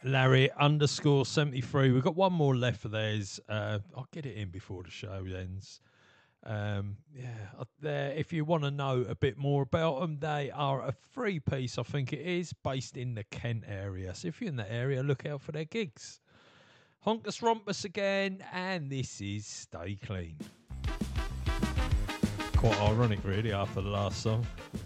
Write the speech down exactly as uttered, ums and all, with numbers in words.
Larry underscore seventy-three. We've got one more left for theirs. Uh, I'll get it in before the show ends. Um, yeah, there. If you want to know a bit more about them, they are a free piece, I think it is, based in the Kent area. So if you're in that area, look out for their gigs. Honkus Rompus again, and this is Stay Clean. Quite ironic, really, after the last song.